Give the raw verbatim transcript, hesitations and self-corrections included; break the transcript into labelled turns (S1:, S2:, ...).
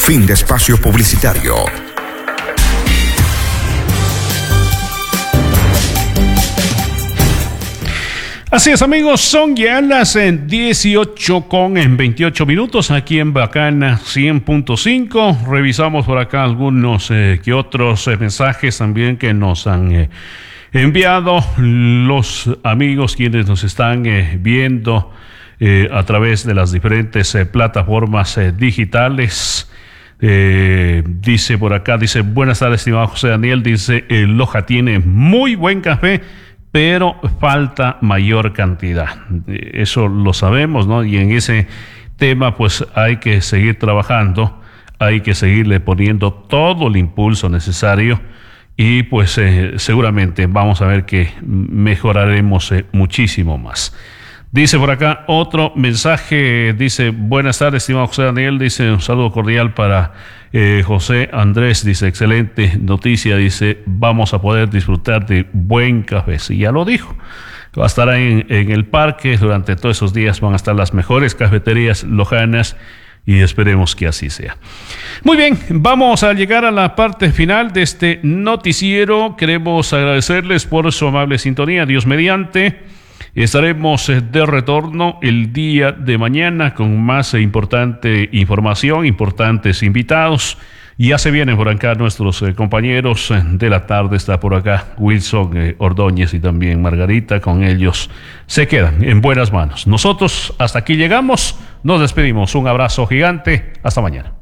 S1: Fin de espacio publicitario.
S2: Así es, amigos, son ya las dieciocho con veintiocho minutos aquí en Bacana cien punto cinco. Revisamos por acá algunos eh, que otros eh, mensajes también que nos han eh, enviado los amigos quienes nos están eh, viendo eh, a través de las diferentes eh, plataformas eh, digitales. Eh, dice por acá, dice, buenas tardes, estimado José Daniel, dice, eh, Loja tiene muy buen café, pero falta mayor cantidad. Eso lo sabemos, ¿no? Y en ese tema pues hay que seguir trabajando, hay que seguirle poniendo todo el impulso necesario y pues eh, seguramente vamos a ver que mejoraremos eh, muchísimo más. Dice por acá otro mensaje, dice, buenas tardes, estimado José Daniel, dice, un saludo cordial para eh, José Andrés, dice, excelente noticia, dice, vamos a poder disfrutar de buen café. Sí, ya lo dijo, va a estar en, en el parque, durante todos esos días van a estar las mejores cafeterías lojanas y esperemos que así sea. Muy bien, vamos a llegar a la parte final de este noticiero. Queremos agradecerles por su amable sintonía, Dios mediante. Estaremos de retorno el día de mañana con más e importante información, importantes invitados. Ya se vienen por acá nuestros eh, compañeros de la tarde. Está por acá Wilson eh, Ordóñez y también Margarita. Con ellos se quedan en buenas manos. Nosotros hasta aquí llegamos. Nos despedimos. Un abrazo gigante. Hasta mañana.